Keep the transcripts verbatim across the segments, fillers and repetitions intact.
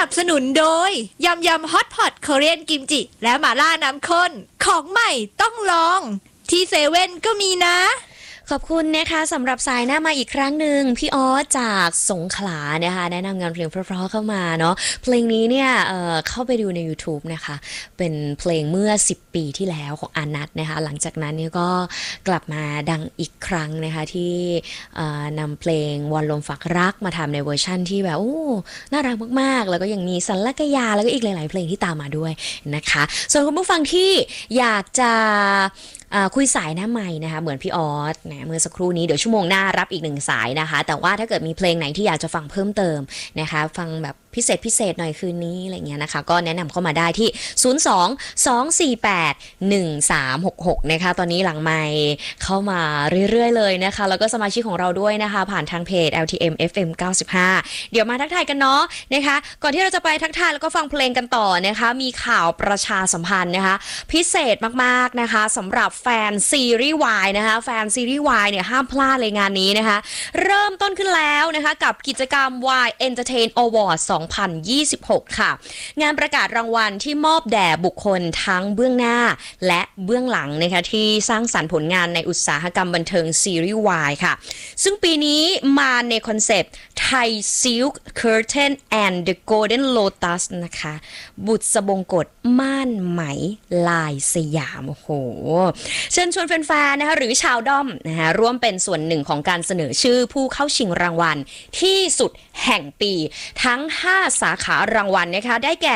นับสนุนโดยยำยำฮอตพอตเกาหลีกิมจิและหม่าล่าน้ำข้นของใหม่ต้องลองที่เซเว่นก็มีนะขอบคุณนะคะสำหรับสายหน้ามาอีกครั้งหนึ่งพี่ออสจากสงขลานะคะแนะนำงานเพลงเพราะๆเข้ามาเนาะเพลงนี้เนี่ย เอ่อ เข้าไปดูใน YouTube นะคะเป็นเพลงเมื่อสิบปีที่แล้วของอานัทนะคะหลังจากนั้นเนี่ยก็กลับมาดังอีกครั้งนะคะที่นำเพลงวันลมฝากรักมาทำในเวอร์ชั่นที่แบบโอ้น่ารักมากๆแล้วก็ยังมีสัลกยาแล้วก็อีกหลายๆเพลงที่ตามมาด้วยนะคะส่วนคุณผู้ฟังที่อยากจะคุยสายหน้าใหม่นะคะเหมือนพี่ออสนะเมื่อสักครู่นี้เดี๋ยวชั่วโมงหน้ารับอีกหนึ่งสายนะคะแต่ว่าถ้าเกิดมีเพลงไหนที่อยากจะฟังเพิ่มเติมนะคะฟังแบบพิเศษพิเศษหน่อยคืนนี้อะไรเงี้ยนะคะก็แนะนำเข้ามาได้ที่ศูนย์ สอง สอง สี่ แปด หนึ่ง สาม หก หกนะคะตอนนี้หลังไมค์เข้ามาเรื่อยๆเลยนะคะแล้วก็สมาชิกของเราด้วยนะคะผ่านทางเพจ แอล ที เอ็ม เอฟ เอ็ม เก้าสิบห้าเดี๋ยวมาทักทายกันเนาะนะคะก่อนที่เราจะไปทักทายแล้วก็ฟังเพลงกันต่อนะคะมีข่าวประชาสัมพันธ์นะคะพิเศษมากๆนะคะสำหรับแฟนซีรีส์ Y นะคะแฟนซีรีส์ Y เนี่ยห้ามพลาดเลยงานนี้นะคะเริ่มต้นขึ้นแล้วนะคะกับกิจกรรม Y Entertain Award สองพันยี่สิบหก ค่ะงานประกาศรางวัลที่มอบแด่บุคคลทั้งเบื้องหน้าและเบื้องหลังนะคะที่สร้างสรรค์ผลงานในอุตสาหกรรมบันเทิงซีรีส์ Y ค่ะซึ่งปีนี้มาในคอนเซปต์ Thai Silk Curtain and the Golden Lotus นะคะบุษบงกฎม่านไหมลายสยามโอ้โหเชิญชวนแฟนๆนะคะหรือชาวด้อมนะคะร่วมเป็นส่วนหนึ่งของการเสนอชื่อผู้เข้าชิงรางวัลที่สุดแห่งปีทั้งห้าสาขารางวัลนะคะได้แก่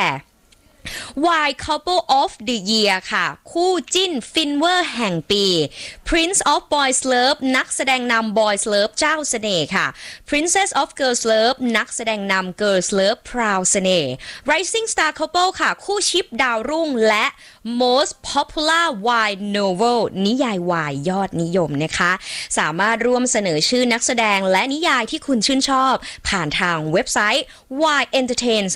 Y Couple of the Year ค่ะคู่จิ้นฟินเวอร์แห่งปี Prince of Boys Love นักแสดงนำ Boys Love เจ้าเสน่ห์ค่ะ Princess of Girls Love นักแสดงนำ Girls Love พราวเสน่ห์ Rising Star Couple ค่ะคู่ชิปดาวรุ่งและ Most Popular Y Novel นิยาย Y ยอดนิยมนะคะสามารถร่วมเสนอชื่อนักแสดงและนิยายที่คุณชื่นชอบผ่านทางเว็บไซต์ Y Entertains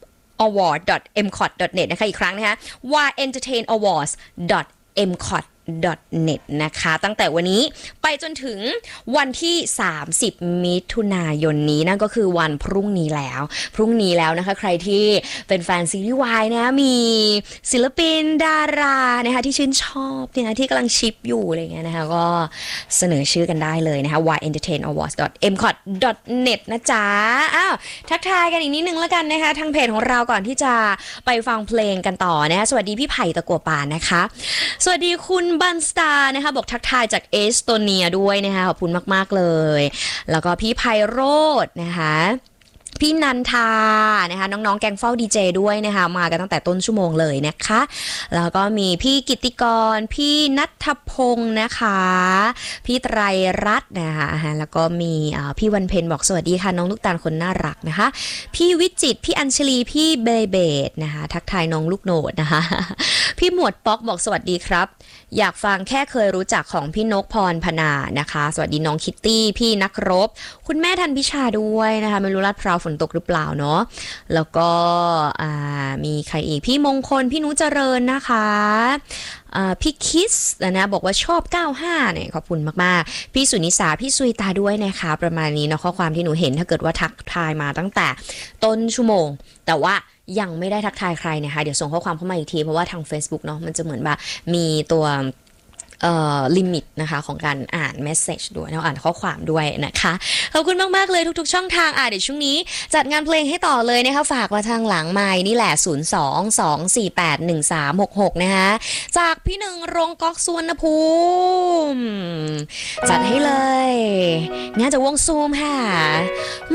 award dot m c o t dot net นะคะอีกครั้งนะคะ y entertain awards dot m c o t dot net นะคะตั้งแต่วันนี้ไปจนถึงวันที่สามสิบมิถุนายนนี้นั่นก็คือวันพรุ่งนี้แล้วพรุ่งนี้แล้วนะคะใครที่เป็นแฟนซีรีส์ Y นะมีศิลปินดารานะคะที่ชื่นชอบเนี่ยที่กำลังชิปอยู่อะไรเงี้ยนะคะก็เสนอชื่อกันได้เลยนะคะ y entertain awards dot m c o t dot net นะจ๊ะอ้าวทักทายกันอีกนิดนึงแล้วกันนะคะทางเพจของเราก่อนที่จะไปฟังเพลงกันต่อนะคะสวัสดีพี่ไผ่ตะกัวป่านะคะสวัสดีคุณบันสตาร์นะคะบอกทักทายจากเอสโตเนียด้วยนะคะขอบคุณมากๆเลยแล้วก็พี่ไพโรจน์นะคะพี่นันทานะคะน้องๆแกงเฝ้าดีเจด้วยนะคะมากันตั้งแต่ต้นชั่วโมงเลยนะคะแล้วก็มีพี่กิตติกรพี่นัทพงศ์นะคะพี่ไตรรัตน์นะคะแล้วก็มีพี่วันเพ็ญบอกสวัสดีค่ะน้องลูกตาลคนน่ารักนะคะพี่วิจิตรพี่อัญชลีพี่เบเบดนะคะทักทายน้องลูกโนดนะคะพี่หมวดป๊อกบอกสวัสดีครับอยากฟังแค่เคยรู้จักของพี่นกพรพนานะคะสวัสดีน้องคิตตี้พี่นักรบคุณแม่ทันพิชาด้วยนะคะไม่รู้ลาดพร้าวฝนตกหรือเปล่าเนาะแล้วก็มีใครอีกพี่มงคลพี่นุเจริญนะคะพี่คิสนะบอกว่าชอบเก้าสิบห้าเนี่ยขอบคุณมากๆพี่สุนิสาพี่ซุยตาด้วยนะคะประมาณนี้เนาะข้อความที่หนูเห็นถ้าเกิดว่าทักทายมาตั้งแต่ต้นชั่วโมงแต่ว่ายังไม่ได้ทักทายใครนะคะเดี๋ยวส่งข้อความเข้ามาอีกทีเพราะว่าทาง Facebook เนาะมันจะเหมือนแบบมีตัวเอ่อลิมิตนะคะของการอ่านเมสเซจด้วยนะอ่านข้อความด้วยนะคะขอบคุณมากๆเลยทุกๆช่องทางอ่ะเดี๋ยวช่วงนี้จัดงานเพลงให้ต่อเลยนะคะฝากมาทางหลังไมค์นี่แหละศูนย์ สอง สอง สี่ แปด หนึ่ง สาม หก หกนะคะจากพี่หนึ่งรงก๊อกสุวรรณภูมิจัดให้เลยงั้นจะวงซูมค่ะ